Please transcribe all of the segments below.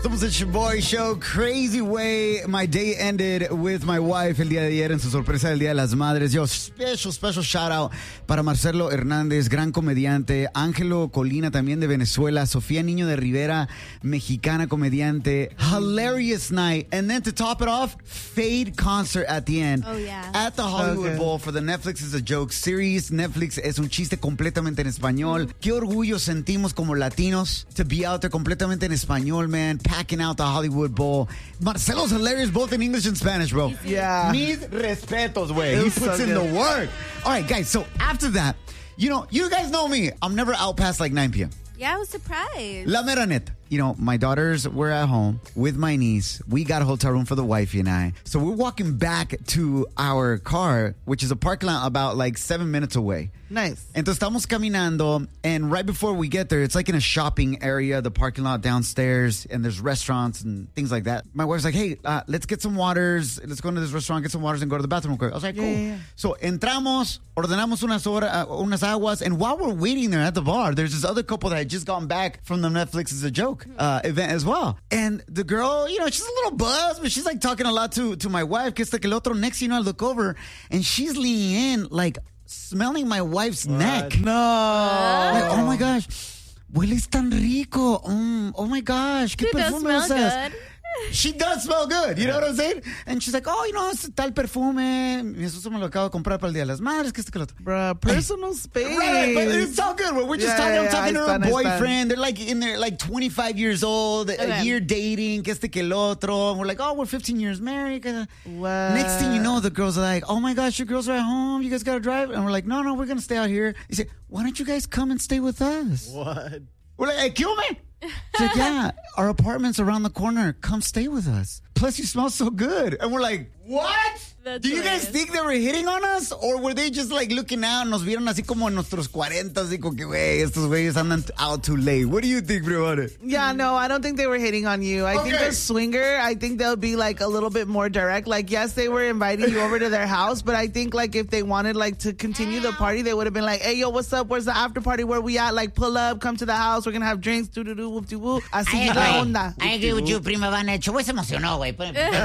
Somos el Shoboy Show. Crazy way my day ended with my wife el día de ayer en su sorpresa del Día de las Madres. Yo, special shout out para Marcelo Hernández, gran comediante. Ángelo Colina, también de Venezuela. Sofía Niño de Rivera, mexicana comediante. Hilarious night. And then to top it off, Fade concert at the end. Oh, yeah. At the Hollywood Bowl for the Netflix is a Joke series. Netflix es un chiste completamente en español. Qué orgullo sentimos como latinos to be out there completamente en español, man. Packing out the Hollywood Bowl. Marcelo's hilarious both in English and Spanish, bro. Yeah. Mis respetos, güey. He puts in the work. All right, guys, so after that, you guys know me. I'm never out past like 9 p.m. Yeah, I was surprised. La mera neta. My daughters were at home with my niece. We got a hotel room for the wifey and I. So we're walking back to our car, which is a parking lot about like 7 minutes away. Nice. Entonces estamos caminando, and right before we get there, it's like in a shopping area, the parking lot downstairs, and there's restaurants and things like that. My wife's like, hey, let's get some waters. Let's go into this restaurant, get some waters, and go to the bathroom quick. I was like, cool. Yeah. So entramos, ordenamos unas aguas, and while we're waiting there at the bar, there's this other couple that had just gone back from the Netflix is a Joke event as well. And the girl, she's a little buzzed, but she's like talking a lot to my wife. Que este que el otro. Next, I look over, and she's leaning in, like, smelling my wife's neck. No. Like, oh my gosh, hueles tan rico. Oh my gosh, qué It does perfume smell usas. good. She does smell good, you know what I'm saying? And she's like, es tal perfume. Mi esposo me lo acabo de comprar para el Día de las Madres, que que lo otro. Bruh, personal space. Right, but it's all good. We're just talking. I'm talking to her I boyfriend. stand. They're like in their 25 years old, a year dating, que que el otro. And we're like, we're 15 years married. What? Next thing you know, the girls are like, oh my gosh, your girls are at home. You guys got to drive. And we're like, no, we're going to stay out here. They say, why don't you guys come and stay with us? What? We're like, hey, kill me. She's like, yeah, our apartment's around the corner. Come stay with us. Plus, you smell so good. And we're like, what? That's Do you guys hilarious. think they were hitting on us? Or were they just like looking out? Nos vieron así como en nuestros 40. Así como que, güey, estos güeyes andan out too late. What do you think, bro, about it? Yeah, no, I don't think they were hitting on you. I think Okay. a swinger, I think they'll be like a little bit more direct. Like, yes, they were inviting you over to their house, but I think like if they wanted like to continue the party, they would have been like, hey, yo, what's up? Where's the after party? Where we at? Like, pull up, come to the house. We're going to have drinks, do-do-do, whoop-de-whoop. Así Ay, es la onda. I agree with you, prima Vane. Chubo se emocionó, güey.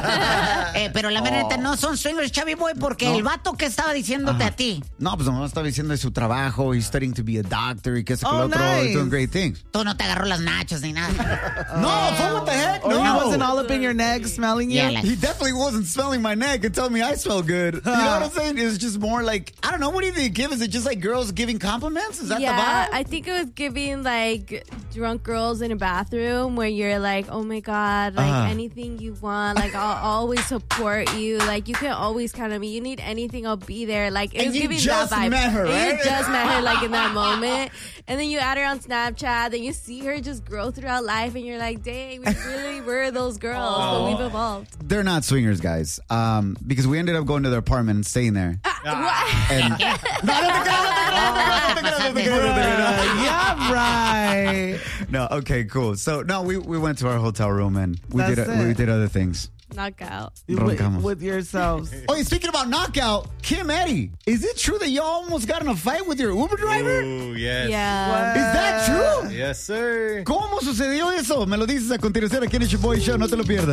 Pero la verdad no son swingers, Chavi Boy, porque el vato que estaba diciéndote a ti. No, pues nomás estaba diciendo de su trabajo. He's studying to be a doctor. Y que es que el otro. Nice. He's doing great things. Tú no te agarró las nachos ni nada. No, fool, what the heck? Or No. he wasn't all up in your neck smelling you. Yeah, like- He definitely wasn't smelling my neck and telling me I smell good. You know what I'm saying? It was just more like, I don't know, what do you think, Give? Is it just like girls giving compliments? Is that the vibe? I think it was giving like drunk girls in a bathroom where you're like, oh my God, like anything you want, like I'll always support you. Like you can always count on me. You need anything, I'll be there. Like it And was you giving just that vibe. met her, And right? You just met her like in that moment. And then you add her on Snapchat, then you see her just grow throughout life and you're like, dang, we really were those girls, but we've evolved. They're not swingers, guys. Because we ended up going to their apartment and staying there. And Yeah, right. no, okay, cool. So no, we went to our hotel room and we That's it. did other things. Knockout. Roncamos. With yourselves. Oh, speaking about knockout, Kim Eddy, is it true that y'all almost got in a fight with your Uber driver? Ooh, yes. Yeah. Is that true? Yes, sir. ¿Cómo sucedió eso? Me lo dices a continuación aquí en el Shoboy Show, no te lo pierdas.